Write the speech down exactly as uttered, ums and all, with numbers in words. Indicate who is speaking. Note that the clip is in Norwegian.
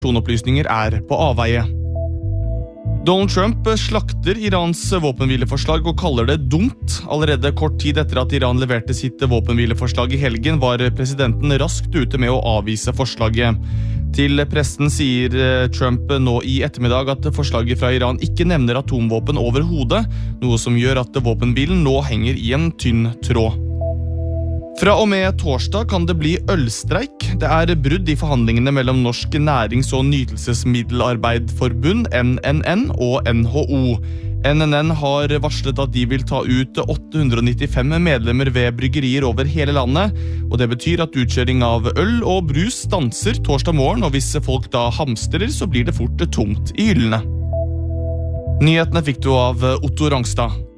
Speaker 1: personopplysninger er på avveie. Donald Trump slakter Irans våpenhvileforslag og kaller det dumt. Allerede kort tid etter at Iran leverte sitt våpenhvileforslag i helgen, var presidenten raskt ute med å avvise forslaget. Til pressen sier Trump nå i ettermiddag at forslaget fra Iran ikke nevner atomvåpen overhodet, noe som gjør at våpenhvilen nå henger i en tynn tråd. Fra og med torsdag kan det bli ølstreik. Det er brudd i forhandlingene mellom Norsk Nærings- og Nytelsesmiddelarbeidforbund, N N N, og N H O. N N N har varslet at de vil ta ut åtte hundre nittifem medlemmer ved bryggerier over hele landet, og det betyr at utkjøring av øl og brus stanser torsdag morgen, og hvis folk da hamstrer, så blir det fort tomt i hyllene. Nyhetene fikk du av Otto Rangstad.